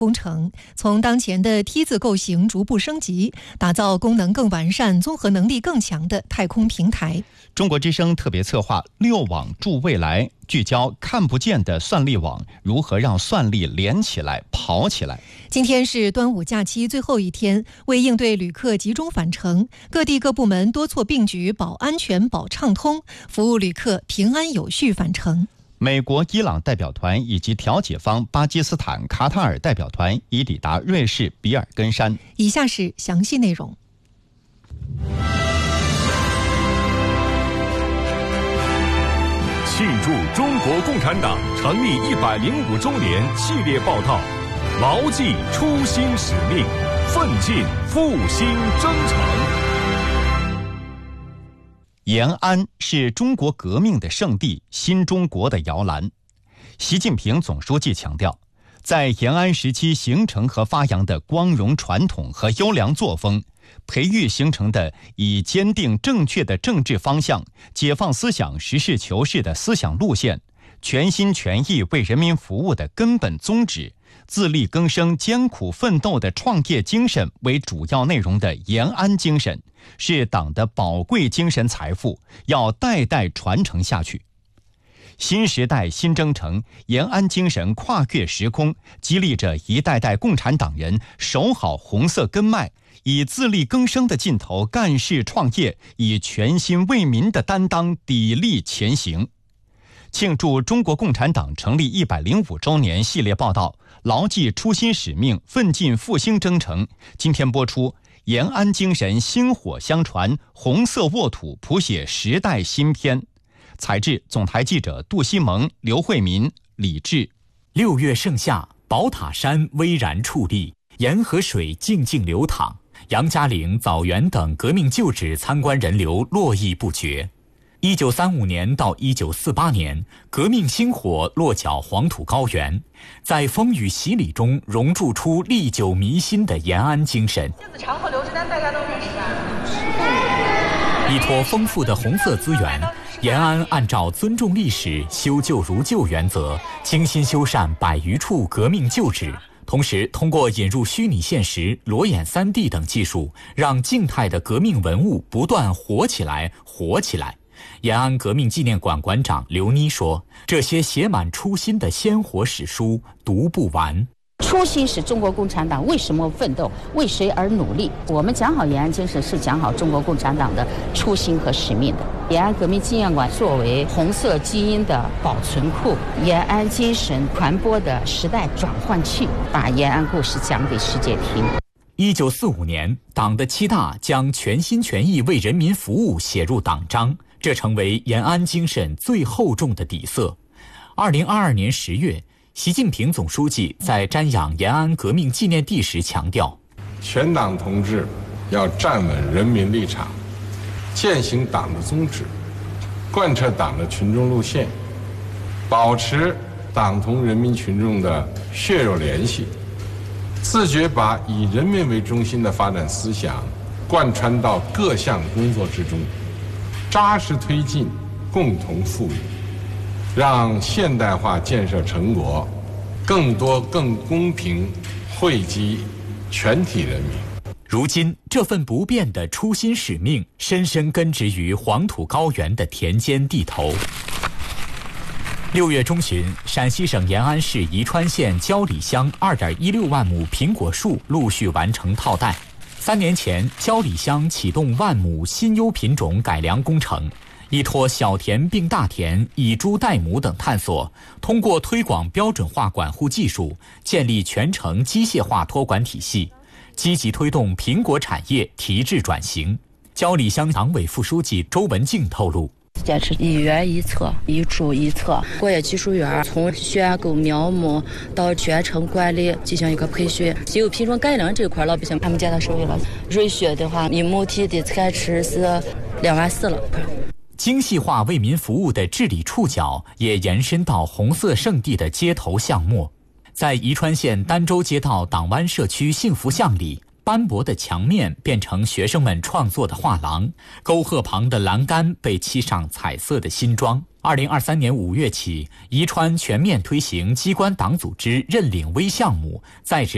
工程，从当前的梯字构型逐步升级，打造功能更完善、综合能力更强的太空平台。 中国之声特别策划6网助未来，聚焦看不见的算力网如何让算力连起来、跑起来。 今天是端午假期最后一天，为应对旅客集中返程，各地各部门多措并举，保安全、保畅通，服务旅客平安有序返程。 美国、伊朗代表团以及调解方巴基斯坦、卡塔尔代表团已抵达瑞士比尔根山。 以下是详细内容。 庆祝中国共产党成立105周年系列报道，牢记初心使命，奋进复兴征程。 延安是中国革命的圣地，新中国的摇篮。习近平总书记强调，在延安时期形成和发扬的光荣传统和优良作风，培育形成的以坚定正确的政治方向、解放思想、实事求是的思想路线、全心全意为人民服务的根本宗旨、自力更生、艰苦奋斗的创业精神为主要内容的延安精神，是党的宝贵精神财富，要代代传承下去。新时代新征程，延安精神跨越时空，激励着一代代共产党人守好红色根脉，以自力更生的劲头干事创业，以全心为民的担当砥砺前行。庆祝中国共产党成立105周年系列报道，牢记初心使命，奋进复兴征程。今天播出延安精神薪火相传，红色沃土谱写时代新篇。采制总台记者杜西蒙、刘慧民、李志。 6月盛夏，宝塔山巍然矗立，沿河水静静流淌，杨家岭、枣园等革命旧址参观人流络绎不绝。1935年到1948年，革命星火落脚黄土高原，在风雨洗礼中熔铸出历久弥新的延安精神。 杏子长河流之丹大家都认识啊。 依托丰富的红色资源，延安按照尊重历史、修旧如旧原则，精心修缮100余处革命旧址，同时通过引入虚拟现实、裸眼3D 等技术，让静态的革命文物不断活起来。延安革命纪念馆馆长刘妮说：“这些写满初心的鲜活史书读不完。 初心是中国共产党为什么奋斗，为谁而努力。我们讲好延安精神，是讲好中国共产党的初心和使命的。延安革命纪念馆作为红色基因的保存库，延安精神传播的时代转换器，把延安故事讲给世界听。” 1945年，党的7大将全心全意为人民服务写入党章，这成为延安精神最厚重的底色。2022年10月，习近平总书记在瞻仰延安革命纪念地时强调， 全党同志要站稳人民立场，践行党的宗旨，贯彻党的群众路线，保持党同人民群众的血肉联系，自觉把以人民为中心的发展思想贯穿到各项工作之中，扎实推进共同富裕，让现代化建设成果更多更公平惠及全体人民。 如今，这份不变的初心使命深深根植于黄土高原的田间地头。6月中旬，陕西省延安市宜川县焦里乡2.16万亩苹果树陆续完成套袋。3年前，焦里乡启动万亩新优品种改良工程，依托小田并大田、以猪代母等探索，通过推广标准化管护技术，建立全程机械化托管体系，积极推动苹果产业提质转型。焦里乡党委副书记周文静透露， 坚持1园1策、1株1策。果业技术园从选购苗木到全程管理进行一个培训。新优品种改良这块，老百姓他们见到手艺了。瑞雪的话，1亩地的产值是2万4了。 精细化为民服务的治理触角也延伸到红色圣地的街头巷陌。在宜川县儋州街道党湾社区幸福巷里，斑驳的墙面变成学生们创作的画廊，沟壑旁的栏杆被漆上彩色的新装。2023年5月起，宜川全面推行机关党组织认领微项目，在职